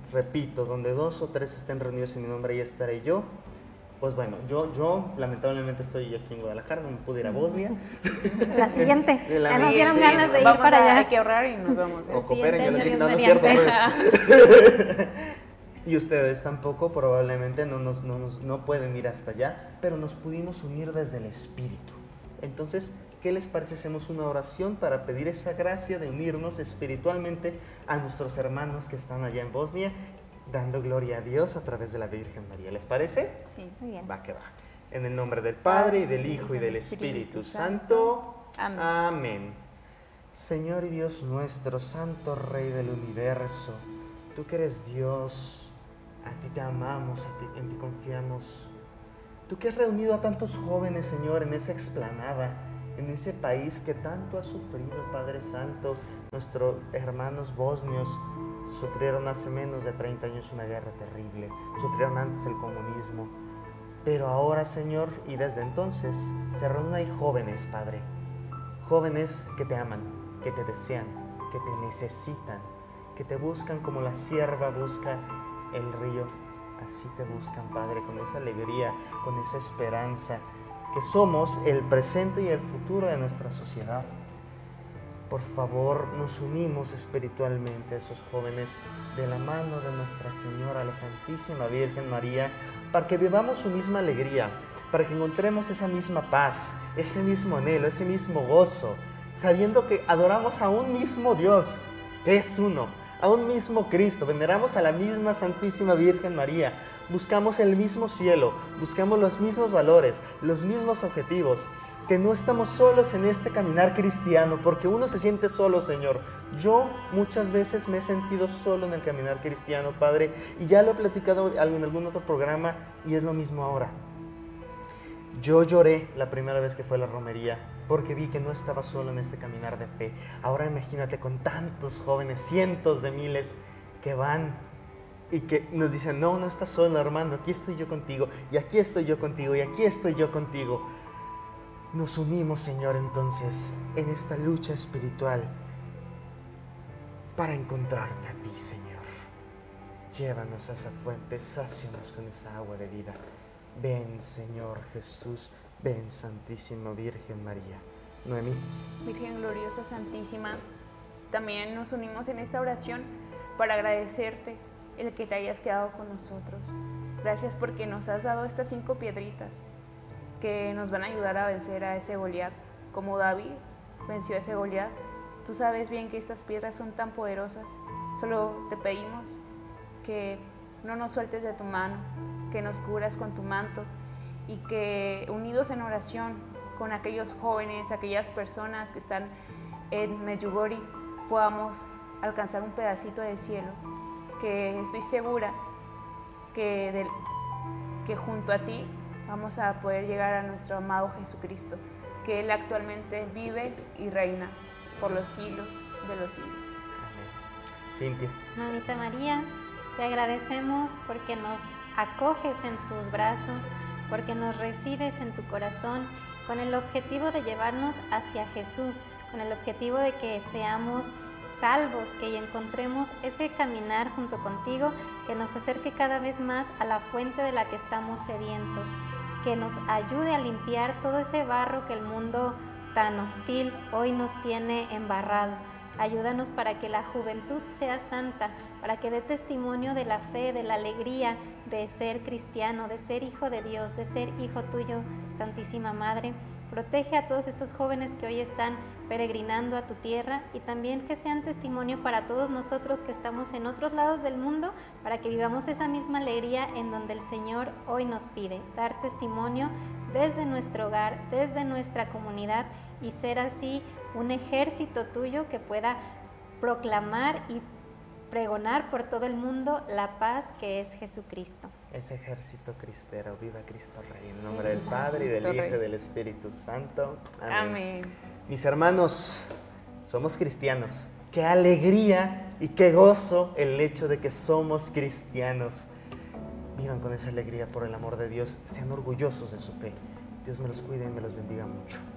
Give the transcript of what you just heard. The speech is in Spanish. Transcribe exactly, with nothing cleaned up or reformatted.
repito, donde dos o tres estén reunidos en mi nombre, ahí estaré yo. Pues bueno, yo, yo lamentablemente estoy aquí en Guadalajara, no me pude ir a Bosnia. La siguiente. La Ya nos sí, dieron sí, ganas de ir Vamos para a, allá. hay que ahorrar y nos vamos. ¿eh? O cooperen, yo les dije, no, no es mediante. cierto, al revés. Y ustedes tampoco, probablemente no, nos, no, nos, no pueden ir hasta allá, pero nos pudimos unir desde el Espíritu. Entonces, ¿qué les parece? Hacemos una oración para pedir esa gracia de unirnos espiritualmente a nuestros hermanos que están allá en Bosnia, dando gloria a Dios a través de la Virgen María. ¿Les parece? Sí. Muy bien. Va que va. En el nombre del Padre, y del Hijo, y del Espíritu Santo. Amén. Amén. Señor y Dios nuestro, Santo Rey del Universo, tú que eres Dios, a ti te amamos, a ti, en ti confiamos. Tú que has reunido a tantos jóvenes, Señor, en esa explanada, en ese país que tanto ha sufrido, Padre Santo. Nuestros hermanos bosnios sufrieron hace menos de treinta años una guerra terrible, sufrieron antes el comunismo, pero ahora, Señor, y desde entonces, se reúnen ahí jóvenes, Padre, jóvenes que te aman, que te desean, que te necesitan, que te buscan como la sierva busca el río. Así te buscan, Padre, con esa alegría, con esa esperanza, que somos el presente y el futuro de nuestra sociedad. Por favor, nos unimos espiritualmente a esos jóvenes de la mano de Nuestra Señora, la Santísima Virgen María, para que vivamos su misma alegría, para que encontremos esa misma paz, ese mismo anhelo, ese mismo gozo, sabiendo que adoramos a un mismo Dios, que es uno, a un mismo Cristo, veneramos a la misma Santísima Virgen María, buscamos el mismo cielo, buscamos los mismos valores, los mismos objetivos, que no estamos solos en este caminar cristiano, porque uno se siente solo, Señor. Yo muchas veces me he sentido solo en el caminar cristiano, Padre, y ya lo he platicado en algún otro programa, y es lo mismo ahora. Yo lloré la primera vez que fue a la romería, porque vi que no estaba solo en este caminar de fe. Ahora imagínate con tantos jóvenes, cientos de miles, que van y que nos dicen, no, no estás solo, hermano, aquí estoy yo contigo, y aquí estoy yo contigo, y aquí estoy yo contigo. Nos unimos, Señor, entonces, en esta lucha espiritual para encontrarte a ti, Señor. Llévanos a esa fuente, sácianos con esa agua de vida. Ven, Señor Jesús, ven, Santísima Virgen María. Noemí. Virgen gloriosa, santísima, también nos unimos en esta oración para agradecerte el que te hayas quedado con nosotros. Gracias porque nos has dado estas cinco piedritas que nos van a ayudar a vencer a ese Goliat, como David venció a ese Goliat. Tú sabes bien que estas piedras son tan poderosas. Solo te pedimos que no nos sueltes de tu mano, que nos cubras con tu manto y que unidos en oración con aquellos jóvenes, aquellas personas que están en Medjugorje, podamos alcanzar un pedacito de cielo, que estoy segura que, de, que junto a ti vamos a poder llegar a nuestro amado Jesucristo, que Él actualmente vive y reina por los siglos de los siglos. Amén. Cintia. Mamita María, te agradecemos porque nos acoges en tus brazos, porque nos recibes en tu corazón, con el objetivo de llevarnos hacia Jesús, con el objetivo de que seamos salvos, que encontremos ese caminar junto contigo, que nos acerque cada vez más a la fuente de la que estamos sedientos, que nos ayude a limpiar todo ese barro que el mundo tan hostil hoy nos tiene embarrado. Ayúdanos para que la juventud sea santa, para que dé testimonio de la fe, de la alegría de ser cristiano, de ser hijo de Dios, de ser hijo tuyo, Santísima Madre. Protege a todos estos jóvenes que hoy están peregrinando a tu tierra y también que sean testimonio para todos nosotros que estamos en otros lados del mundo, para que vivamos esa misma alegría en donde el Señor hoy nos pide, dar testimonio desde nuestro hogar, desde nuestra comunidad y ser así un ejército tuyo que pueda proclamar y pregonar por todo el mundo la paz que es Jesucristo. Ese ejército cristero, viva Cristo Rey, en nombre del Padre y del Hijo y del Espíritu Santo. Amén. Amén. Mis hermanos, somos cristianos. Qué alegría y qué gozo el hecho de que somos cristianos. Vivan con esa alegría por el amor de Dios, sean orgullosos de su fe. Dios me los cuide y me los bendiga mucho.